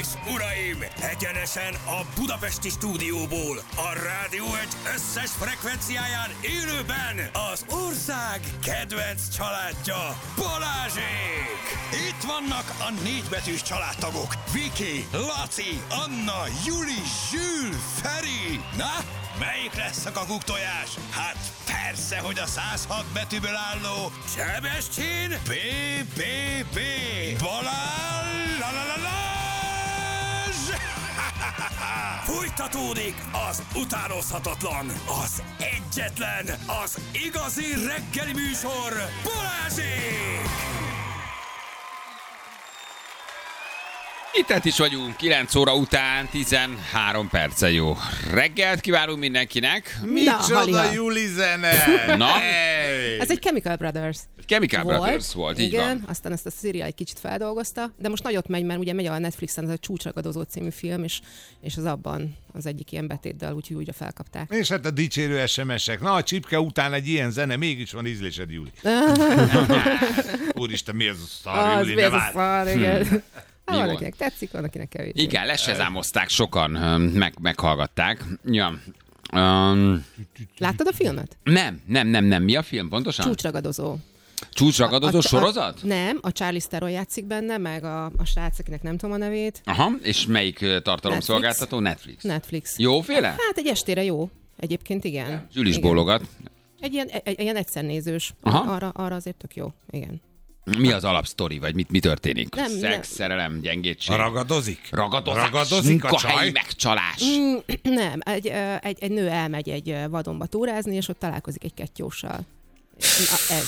uraim! Egyenesen a budapesti stúdióból, a Rádió Egy összes frekvenciáján élőben az ország kedvenc családja, Balázsék! Itt vannak a négybetűs családtagok, Viki, Laci, Anna, Juli, Zsül, Feri. Na, melyik lesz a kakuktojás? Hát persze, hogy a 106 betűből álló Sebestyén B. Balázs! Fújtatódik az utánozhatatlan, az egyetlen, az igazi reggeli műsor, Balázsék! Itt is vagyunk, 9 óra után 13 perce jó. Reggelt kívánunk mindenkinek. Micsoda Juli zene! Na? Ez egy Chemical Brothers. Chemical Brothers volt, így igen, van. aztán ezt a Siri egy kicsit feldolgozta, de most nagyot megy, mert ugye megy a Netflixen ez a Csúcsragadozó című film, és az abban az egyik ilyen betétdal, úgyhogy újra felkapták. És hát a dicsérő SMS-ek. Na, a csipke után egy ilyen zene, mégis van ízlésed, Juli. Úristen, mi az a szar, Juli, mi ne az a várj. szar, igen. Van, volt? akinek tetszik, van, akinek kevés. Igen, lesezámozták sokan, meghallgatták. Ja. Láttad a filmet? Nem. Mi a film pontosan? Csúcsragadozó. Csúcsragadozó sorozat? Nem, a Charlize Theron játszik benne, meg a srác, akinek nem tudom a nevét. Aha, és melyik tartalomszolgáltató? Netflix. Jóféle? Hát egy estére jó. Egyébként igen. Zsül is Igen. bólogat. Egy ilyen egyszernézős. Aha. Arra azért tök jó. Igen. Mi az alapsztori, vagy mi történik? Nem, Szex, szerelem, gyengétség. Ragadozik? Ragadozás, Ragadozik a munkahelyi csaj? megcsalás. Nem, egy nő elmegy egy vadonba túrázni, és ott találkozik egy kettyóssal. Ez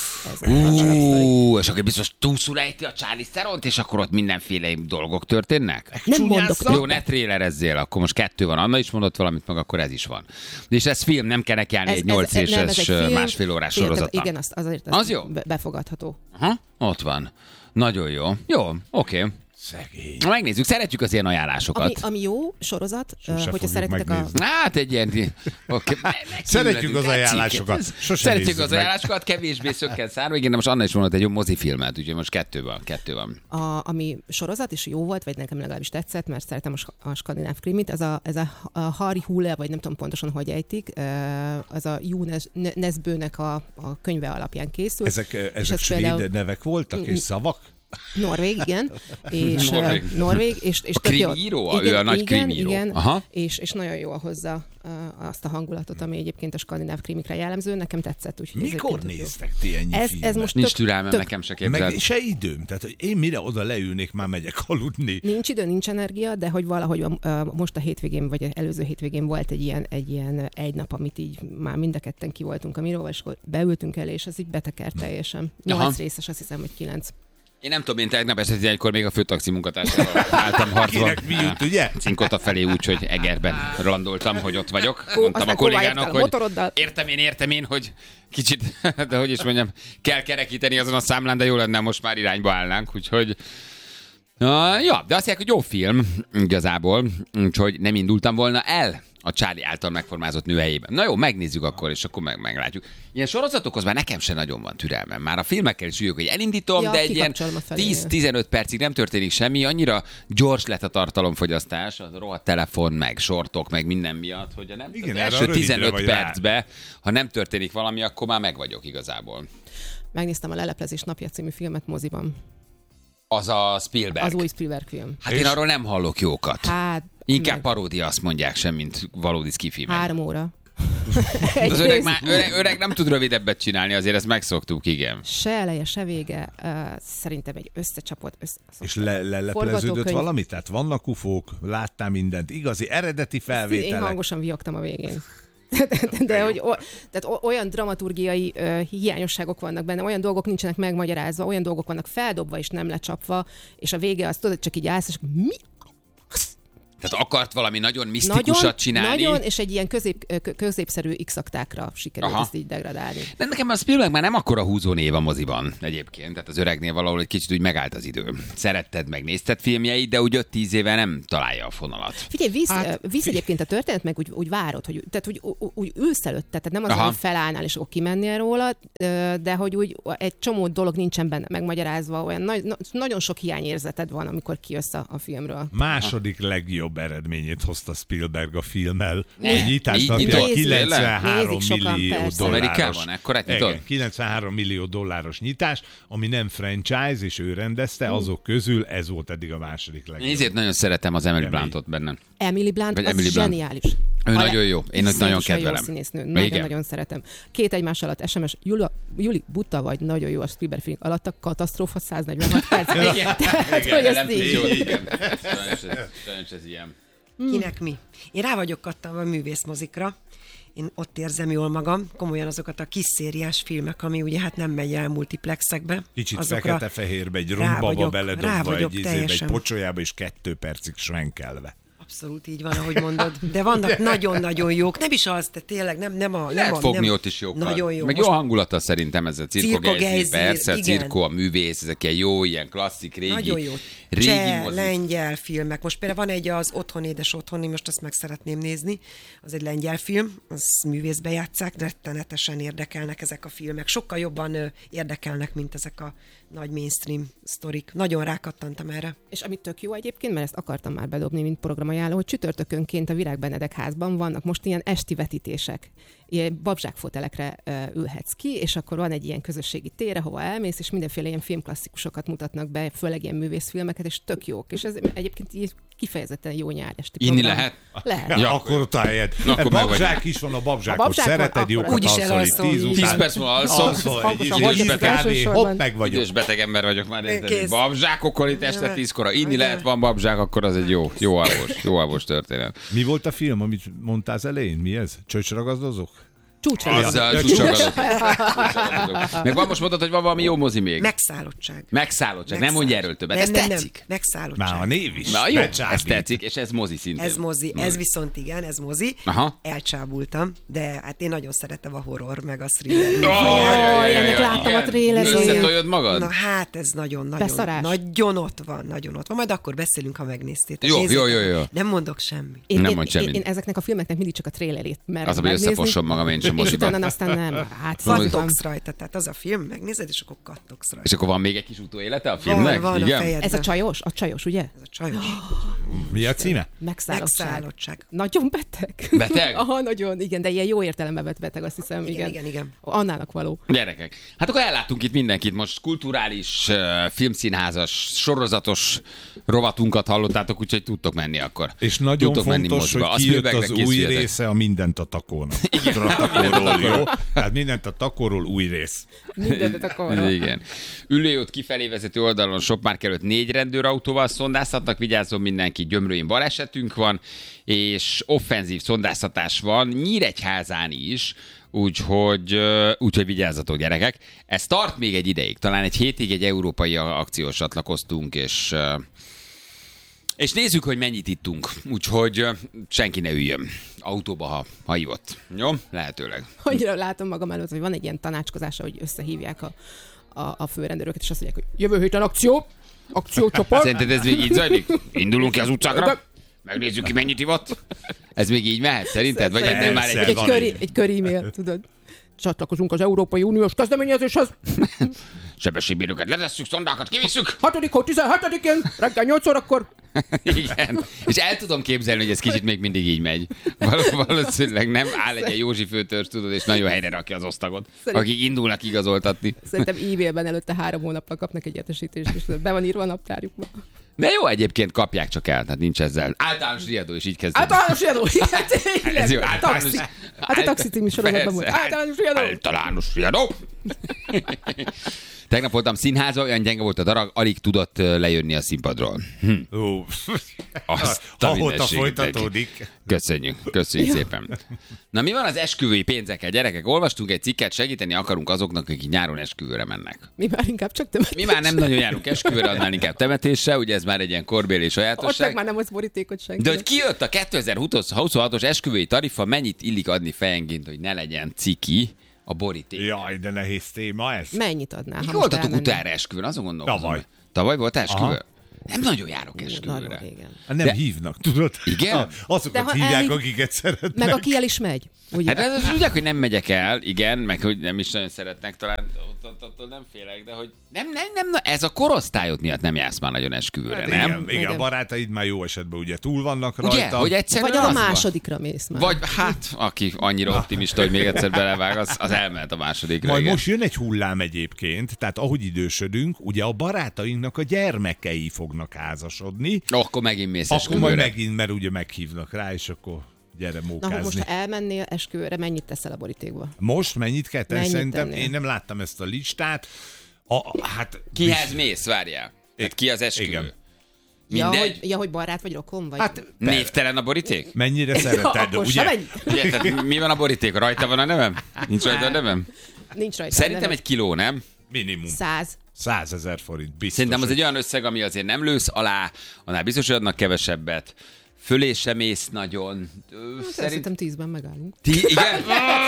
És akkor biztos túlszul ejti a Charlize Theront, és akkor ott mindenféle dolgok történnek? Nem mondok. Jó, ne trélerezzél, akkor most 2 van. Anna is mondott valamit, meg akkor ez is van. És ez film, nem kell nekelni egy 8 éves másfél órás sorozatnak. Igen, azért az jó? Befogadható. Aha, ott van. Nagyon jó. Jó, oké. Szegény. Megnézzük, szeretjük az ilyen ajánlásokat. Ami jó sorozat, hogyha fogjuk szeretitek megnézni. Hát egy ilyen... Okay. Szeretjük az ajánlásokat. Sosem Szeretjük nézzük az meg. ajánlásokat, kevésbé szökken szárva. Igen, de most Anna is mondott egy jó mozifilmet, úgyhogy most 2 van. Ami sorozat is jó volt, vagy nekem legalábbis tetszett, mert szeretem a skandináv krimit, ez a Harry Hule, vagy nem tudom pontosan, hogy ejtik, az a Jó Nesbőnek a könyve alapján készült. Ezek svéd nevek voltak, és szavak? Norvég, igen. És Norvég. És A tök jó. krimíró? Ő a nagy krimíró. Igen, aha. és nagyon jó hozza azt a hangulatot, ami egyébként a skandináv krimikre jellemző. Nekem tetszett. Úgyhogy Mikor néztek ti ennyi filmet? Ez most Nincs türelmem, nekem se képzeld. Meg se időm. Tehát, hogy én mire oda leülnék, már megyek aludni. Nincs idő, nincs energia, de hogy valahogy most a hétvégén, vagy előző hétvégén volt egy nap, amit így már mind a ketten ki voltunk a miróval, és akkor beültünk elé, és az így betekert teljesen. 8 részes, azt hiszem, hogy 9. Én nem tudom, én tegnap este 11-kor még a főtaxi munkatársával álltam harcba. Kinek mi jut, ugye? Cinkota felé úgy, hogy Egerben landoltam, hogy ott vagyok. Mondtam aztán a kollégának, kovályoktál a motoroddal. hogy értem én, hogy kicsit, de hogy is mondjam, kell kerekíteni azon a számlán, de jó lenne, most már irányba állnánk, úgyhogy... Ja, de azt mondják, hogy jó film igazából, úgyhogy nem indultam volna el a Charlie által megformázott nő helyében. Na jó, megnézzük akkor, és akkor meglátjuk. Ilyen sorozatokhoz már nekem sem nagyon van türelmem. Már a filmekkel is üljök, hogy elindítom, de egy ilyen 10-15 percig nem történik semmi, annyira gyors lett a tartalomfogyasztás, a rohadt telefon, meg sortok, meg minden miatt, hogy nem igen, az első 15 vagy percbe, ha nem történik valami, akkor már meg vagyok igazából. Megnéztem a Leleplezés napja című filmet moziban. Az a Spielberg. Az új Spielberg film. Hát én arról nem hallok jókat. Hát, Inkább paródia, azt mondják sem, mint valódi skifi. 3 óra. Az öreg nem tud rövidebbet csinálni, azért ezt megszoktuk, igen. Se eleje, se vége. Szerintem egy összecsapott. És lelepleződött valami? Tehát vannak ufók, láttál mindent, igazi, eredeti felvételek. Én hangosan vihogtam a végén. Tehát olyan dramaturgiai hiányosságok vannak benne, olyan dolgok nincsenek megmagyarázva, olyan dolgok vannak feldobva és nem lecsapva, és a vége azt tudod, csak így állsz, és mi? Tehát akart valami nagyon misztikusat csinálni. Nagyon, és egy ilyen középszerű X-aktákra sikerült ezt így degradálni. De nekem a Spielberg már nem akkora húzó név a moziban egyébként. Tehát az öregnél valahol egy kicsit úgy megállt az idő. Szeretted, megnézted filmjeit, de úgy 5-10 éve nem találja a fonalat. Figyelj, visz egyébként a történet, meg úgy várod, hogy, tehát úgy ülsz előtte, tehát nem az, hogy felállnál és akkor kimennél róla, de hogy úgy egy csomó dolog nincsen benne megmagyarázva, olyan nagyon sok hiányérzeted van, amikor kijössz a filmről. Második legjobb eredményét hozta Spielberg a filmmel. Egy nyitásnak 93 millió dolláros. Amerikában ekkorát nyitott? 93 millió dolláros nyitás, ami nem franchise, és ő rendezte, azok közül ez volt eddig a második legjobb. Én ezért nagyon szeretem az Emily Blunt-ot benne. Emily Blunt az zseniális. Ő nagyon jó. Én ott nagyon kedvelem. Nagyon szeretem. 2 egymás alatt SMS. Juli, buta vagy, nagyon jó a Spielberg film alatt a katasztrófa 146 perc. Igen. Sajnos ez ilyen. Kinek mi? Én rá vagyok kattanva a művészmozikra. Én ott érzem jól magam, komolyan azokat a kis szériás filmek, ami ugye hát nem megy el multiplexekbe. Kicsit fekete-fehérbe, egy rombaba beledobva, egy pocsolyába, és 2 percig svenkelve. Abszolút így van, ahogy mondod. De vannak nagyon-nagyon jók. Nem is az, de tényleg lehet fogni ott is jókat. Nagyon jó. Meg jó hangulata szerintem ez a Cirko Gejzir, persze, a Cirko, a művész, ezek ilyen jó, ilyen klasszik, régi. Nagyon jó. Cseh, lengyel filmek. Most például van egy az Otthon, édes otthon, most azt meg szeretném nézni. Az egy lengyel film, az művészbe játsszák, rettenetesen érdekelnek ezek a filmek. Sokkal jobban érdekelnek, mint ezek a nagy mainstream sztorik. Nagyon rákattantam erre. És amit tök jó egyébként, mert ezt akartam már bedobni, mint programajánló, hogy csütörtökönként a Virág Benedek házban vannak most ilyen esti vetítések. Ilyen babzsákfotelekre ülhetsz ki, és akkor van egy ilyen közösségi tér, ahova elmész, és mindenféle ilyen filmklasszikusokat mutatnak be, főleg ilyen művészfilmeket, és tök jók. És ez egyébként így kifejezetten jó nyár esti program. Inni lehet? Lehet. Ja, akkor ott álljed. Babzsák is van, a babzsákot szereted, jókat alszol. 10 perc múlva alszol. Hopp, meg vagyok. Idős beteg ember vagyok már. Babzsákokkal itt este 10-kor. Inni lehet, van babzsák, akkor az egy jó alvos történet. Mi volt a film, amit mondtál az elején? Mi ez? Csöcsragazdozók? Csúcsragadók. Meg van most mondod, hogy van valami jó mozi még. Megszállottság. Nem mondj erről többet. Ez tetszik. Megszállottság. Már a név is. Na jó, ez tetszik, és ez mozi szintén. Ez mozi. Ez viszont igen, ez mozi. Aha. Elcsábultam, de hát én nagyon szeretem a horror, meg a thriller. Ennek láttam a trailerét. Összetoljod magad? Na hát ez nagyon ott van. Majd akkor beszélünk, ha megnéztétek. Jó. Nem mondok semmit. Én ezeknek a filmeknek mindig csak a trailerét merem az, hogy összefosom magam én sem moziban. És utána aztán nem. Kattogsz rajta, tehát az a film, megnézed, és akkor kattogsz rajta. És akkor van még egy kis utóélete a filmnek? Van igen? a fejedben. Ez a csajos, ugye? Ez a csajos. Mi a címe? Megszállottság. Nagyon beteg. Beteg? Aha, nagyon, igen, de ilyen jó értelemben vett beteg, azt hiszem. Igen. Annának való. Gyerekek. Hát akkor elláttunk itt mindenkit. Most kulturális, filmszínházas, sorozatos rovatunkat hallottátok, úgyhogy tudtok menni akkor. És nagyon fontos, hogy kijött az új része a Mindent a takónak. Jó? Tehát Mindent a takóról új rész. Mindent a takóról. Igen. Ülőút kifelé vezető oldalon Sopmárk előtt 4 rendőrautóval szondáztatnak, vigyázzon mindenki, Gyömrőin balesetünk van, és offenzív szondáztatás van Nyíregyházán is, úgyhogy vigyázzatok, gyerekek. Ez tart még egy ideig, talán egy hétig egy európai akciós csatlakoztunk, és nézzük, hogy mennyit ittunk. Úgyhogy senki ne üljön autóba, ha ivott. Jó? Lehetőleg. Annyira látom magam előtt, hogy van egy ilyen tanácskozása, hogy összehívják a főrendőröket, és azt mondják, hogy jövő héten akciócsoport. Szerinted ez még így zajlik? Indulunk ki az utcákra? Megnézzük ki, mennyit ivott? Ez még így mehet, szerinted? Vagy nem már egy kör e-mail, tudod? Csatlakozunk az Európai Uniós kezdeményezéshez. Sebességbérőket letesszük, szondákat kivisszük. 6.17-én, reggel 8 órakor. Igen. És el tudom képzelni, hogy ez kicsit még mindig így megy. Valószínűleg nem áll egy Józsi főtörzs, tudod, és nagyon helyre rakja az osztagot, akik indulnak igazoltatni. Szerintem e-mailben előtte 3 hónappal kapnak egy értesítést, és be van írva a naptárjukba. De jó, egyébként kapják csak el, tehát nincs ezzel. Általános riadó is így kezdődik. Általános riadó! Ez jó, általános. Hát a Taxi című sorozatban volt. Általános riadó! Általános riadó! Tegnap voltam színházban, olyan gyenge volt a darab, alig tudott lejönni a színpadról. Ahol folytatódik. Köszönjük szépen. Na mi van az esküvői pénzekkel? Gyerekek, olvastunk egy cikket, segíteni akarunk azoknak, akik nyáron esküvőre mennek. Mi már inkább csak temetés. Mi már nem nagyon járunk esküvőre, annál inkább temetéssel, ugye ez már egy ilyen korbéli sajátosság. Ott meg már nem az borítékot senki. De hogy kijött a 2026-os esküvői tarifa, mennyit illik adni fejenként, hogy ne legyen ciki a boríték? Jaj, de nehéz téma ez. Mennyit adnál? Mikor voltatok utána esküvőn? Azon gondolkozom. Tavaly volt esküvő? Nem nagyon járok esküvőre. Nem hívnak, tudod? Igen? Azokat hívják, akiket szeretnek. Meg aki el is megy. Ugye? Hát az tudják, hogy nem megyek el, igen, meg hogy nem is nagyon szeretnek, talán attól nem félek, de hogy nem, ez a korosztályod miatt nem jársz már nagyon esküvőre, hát nem? Igen, a barátaid már jó esetben ugye túl vannak rajta. Ugye, hogy egyszerűen vagy a másodikra mész már. Vagy hát, aki annyira optimista, hogy még egyszer belevág, az elmehet a másodikra. Majd igen. Most jön egy hullám egyébként, tehát ahogy idősödünk, ugye a barátainknak a gyermekei fognak házasodni. Akkor megint mész esküvőre. Akkor majd megint, mert ugye meghívnak rá, és akkor gyere mókázni. Na, most ha elmennél esküvőre, mennyit teszel a borítékba? Most mennyit kell tenni? Szerintem én nem láttam ezt a listát. Kihez mész, várjál? Hát ki az esküvő? Igen. Hogy barát vagy rokon? Vagy... Hát névtelen a boríték? Mennyire szereted, ugye? Mi van a boríték? Rajta van a nevem? Nincs rajta a nevem? Nincs rajta. Szerintem egy kiló, nem? Minimum. 100 000 forint, biztos. Szerintem az egy olyan összeg, ami azért nem lősz alá, annál biztos, hogy adnak kevesebbet. Fölé sem mész nagyon. Szerintem 10-ben megállunk. Igen?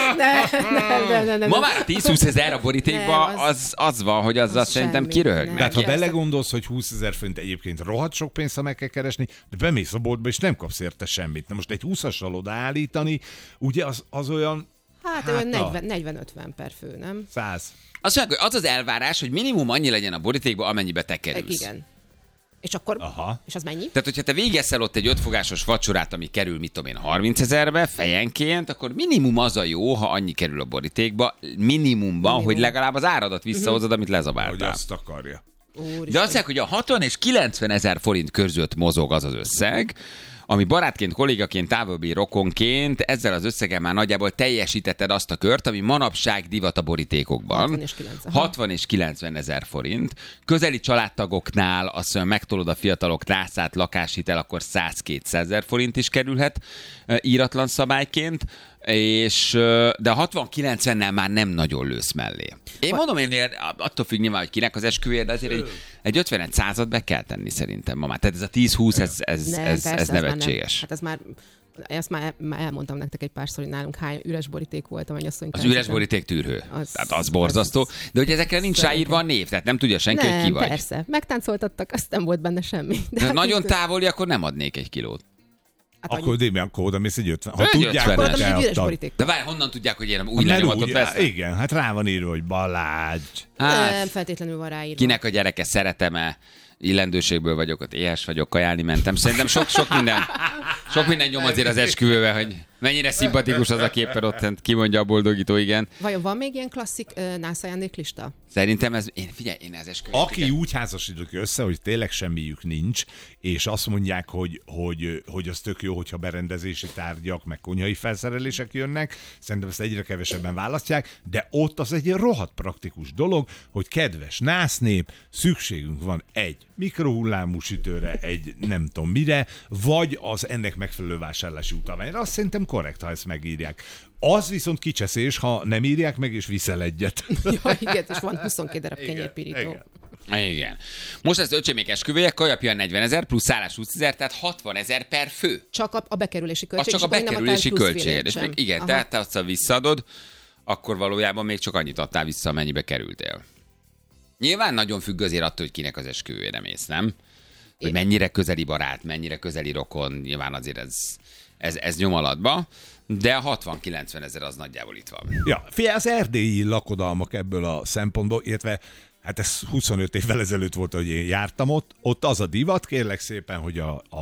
Nem. Ma már 10-20 ezer a borítékba, az van, hogy azzal szerintem kiröhögnek. Tehát ha belegondolsz, hogy 20 000 forint egyébként rohadt sok pénzt, ha meg kell keresni, de bemész a boltba, és nem kapsz érte semmit. Na most egy 20-assal odaállítani, ugye az olyan... Hát olyan 40-50 per fő, nem? 100. Azt mondják, hogy az az elvárás, hogy minimum annyi legyen a borítékban, amennyibe te kerülsz. Igen. És akkor, és az mennyi? Tehát, hogyha te végeszel ott egy 5 fogásos vacsorát, ami kerül, 30 000-be fejenként, akkor minimum az a jó, ha annyi kerül a borítékba, minimumban, hogy legalább az áradat visszahozod, amit lezabáltál. Hogy azt akarja. De azt mondják, hogy a 60 és 90 000 forint között mozog az az összeg, ami barátként, kollégaként, távolabbi rokonként ezzel az összeggel már nagyjából teljesítetted azt a kört, ami manapság divat a borítékokban. 60 és 90 000 forint. Közeli családtagoknál azt mondja, megtolod a fiatalok nászát, lakáshitel, akkor 100-200 000 forint is kerülhet íratlan szabályként. De a 60-90-nel már nem nagyon lősz mellé. Én mondom, attól függ nyilván, hogy kinek az esküvője, de azért egy 51 be kell tenni szerintem ma már. Tehát ez a 10-20, ez nevetséges. Hát ez már... Ezt már elmondtam nektek egy párszor, hogy nálunk hány üres boríték volt, amely azt mondja. Az üres boríték tűrhő. Tehát az borzasztó. De hogy ezekre nincs ráírva a név, tehát nem tudja senki, hogy ki vagy. Persze. Megtáncoltattak, azt nem volt benne semmi. De nagyon távoli, akkor nem adnék egy kilót. Hát akkor oda mész egy 50. Ha tudják, hogy eladtad. De várj, honnan tudják, hogy én új lenyomatot veszem? Igen, hát rá van írva, hogy Balázs. Nem feltétlenül van ráírva. Kinek a gyereke, szeretem-e? Illendőségből vagyok, ott éhes vagyok, kajálni mentem. Szerintem sok minden nyom azért az esküvővel, hogy mennyire szimpatikus az a képen ott, kimondja a boldogító, igen. Vajon van még ilyen klasszik nász ajándéklista? Szerintem ez, én ez esküvőt. Aki úgy házasítok össze, hogy tényleg semmiük nincs, és azt mondják, hogy az tök jó, hogyha berendezési tárgyak, meg konyhai felszerelések jönnek, szerintem ezt egyre kevesebben választják, de ott az egy rohadt praktikus dolog, hogy kedves násznép, szükségünk van egy mikrohullámú sütőre, egy nem tudom mire, vagy az ennek megfelelő vásárlási utalványra. Azt szerintem korrekt, ha ezt megírják. Az viszont kicseszés, ha nem írják meg, és viszel egyet. Ja, igen, és van 22 darab kenyérpirító. Igen. Most ez öcsémék esküvője, kajapja 40 000, plusz szállás 20 000, tehát 60 000 per fő. Csak a bekerülési költség. Az csak a bekerülési költség. És igen, aha. Tehát te azt visszaadod, akkor valójában még csak annyit adtál vissza, amennyibe kerültél. Nyilván nagyon függ azért attól, hogy kinek az esküvőjére mész, nem? Hogy mennyire közeli barát, mennyire közeli rokon, nyilván azért ez nyom alatba, de a 60-90 000 az nagyjából itt van. Ja, figyelj, az erdélyi lakodalmak ebből a szempontból, illetve hát ez 25 évvel ezelőtt volt, hogy én jártam ott az a divat, kérlek szépen, hogy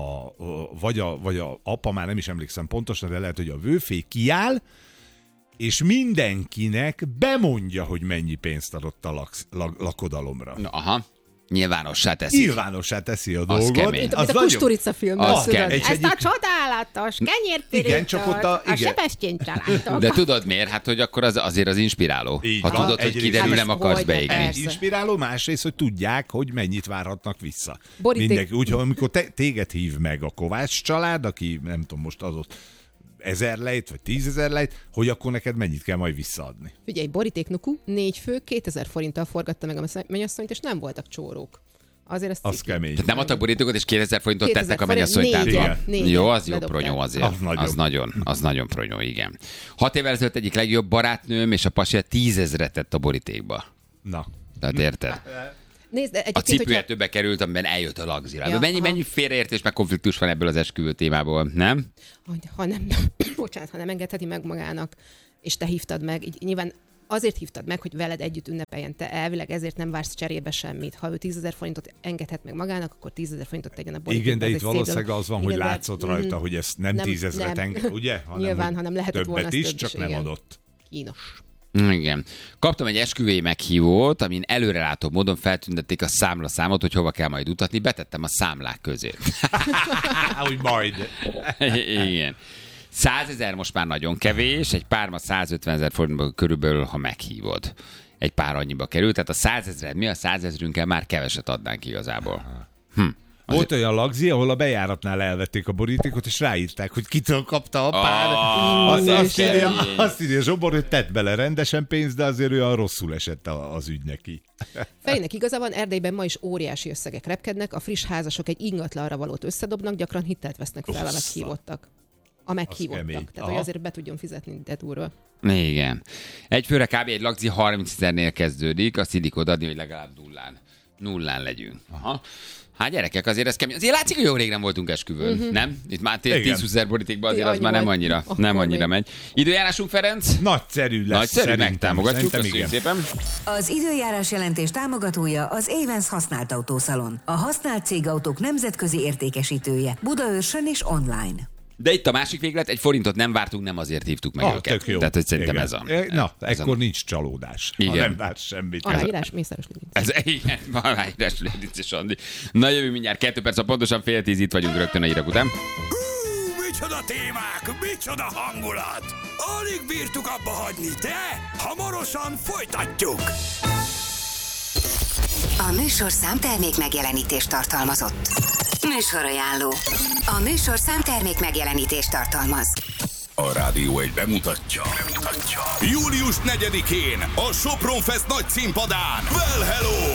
vagy a apa, már nem is emlékszem pontosan, de lehet, hogy a vőfé kiáll, és mindenkinek bemondja, hogy mennyi pénzt adott a lakodalomra. Aha. Nyilvánossá teszi. Nyilvánossá teszi a dolgot. kemény. Mint a Kusturica filmben, Az tudod. kemény. Ezt a csodálatos kenyérpirítót, Igen, csak ott a Sebestyén családok. De tudod miért? Hát, hogy akkor azért az inspiráló. Így Ha van. tudod, hogy Egyrészt kiderül, nem most akarsz hogy beégni. persze. inspiráló, másrészt, hogy tudják, hogy mennyit várhatnak vissza. Boríték- Mindenki. Úgyhogy amikor téged hív meg a Kovács család, aki nem tudom, most adott 1000 lejt, vagy 10 000 lejt, hogy akkor neked mennyit kell majd visszaadni. Figyelj, borítéknuku, 4 fő, 2000 forinttal forgatta meg a mennyasszonyt, és nem voltak csórók. Azért az Az ciki. kemény. Tehát nem adtak borítékot, és 2000 forintot 2000 tettek a forint, mennyasszony négyen, tárgyba. négyen Jó, az jó ledobták. pronyó azért. Az nagyon pronyó, igen. 6 évvel ezelőtt egyik legjobb barátnőm és a pasja 10 000-et tett a borítékba. Na. Tehát érted? Nézd, de A egyébként, cipője hogyha... többe került, amiben eljött a lagzira. Ja, Mennyi félreértés meg konfliktus van ebből az esküvő témából, nem? Ha nem, bocsánat, ha nem engedheti meg magának, és te hívtad meg, így nyilván azért hívtad meg, hogy veled együtt ünnepeljen. Te elvileg ezért nem vársz cserébe semmit. Ha ő 10 000 forintot engedhet meg magának, akkor 10 000 forintot tegyen a borítékba. Igen, de Ez itt egy szép valószínűleg dolog. az van, hogy Igen, de- látszott rajta, hogy ezt nem 10 000-et enged, ugye? Nyilván, hanem lehetett volna többet az is, több csak nem igen. adott. Kínos. Igen. Kaptam egy esküvői meghívót, amin előrelátó módon feltüntették a számlaszámot, hogy hova kell majd utatni, betettem a számlák közé. Úgy majd. Igen. 100 000 most már nagyon kevés, egy pár ma 150 000 forintba körülbelül, ha meghívod. Egy pár annyiba került, tehát a 100 000, mi a 100 000-ünkkel már keveset adnánk igazából. Volt olyan lagzi, ahol a bejáratnál elvették a borítékot, és ráírták, hogy kitől kapta a pár. Azt írja Zsobor, hogy tett bele rendesen pénzt, de azért olyan rosszul esett az ügy neki. Fejnek igaza van, Erdélyben ma is óriási összegek repkednek, a friss házasok egy ingatlanra valót összedobnak, gyakran hitelt vesznek fel a meghívottak. A meghívottak. kemény. Tehát, hogy azért be tudjon fizetni, de durva. Igen. Egy főre kb. Egy lagzi 30 000-nél kezdődik, azt illik odaadni, hogy legalább nullán legyünk. Aha. Hát gyerekek, azért ez kemény. Azért látszik, hogy jó rég nem voltunk esküvőn, nem? Itt már 10-20 000 borítékban azért az Annyi már nem volt. annyira, Akkor nem annyira még. megy. Időjárásunk, Ferenc? Nagyszerű lesz. Nagyszerű, szerintem. megtámogatjuk, Szerintem köszönjük igen. szépen. Az időjárás jelentés támogatója az Avens használt autószalon. A használt cégautók nemzetközi értékesítője. Budaörsön és online. De itt a másik véglet, egy forintot nem vártunk, nem azért hívtuk meg őket. Tök jó. Tehát, hogy szerintem Igen. ez a... Na, ez ekkor nincs csalódás. Igen. Ha nem vársz semmit. Aláírás, Mészáros Lőrinc. Ez igen, aláírás Lőrinc és Andi. Na jövő mindjárt 2 perc, pontosan 9:30 itt vagyunk rögtön a hírek után. Micsoda témák, micsoda hangulat! Alig bírtuk abba hagyni, de hamarosan folytatjuk! A műsorszám termék megjelenítést tartalmazott. Műsorajánló. A műsorszám termék megjelenítést tartalmaz. A Rádió egy bemutatja. Július 4-én a Sopron Fest nagy színpadán. Well, hello!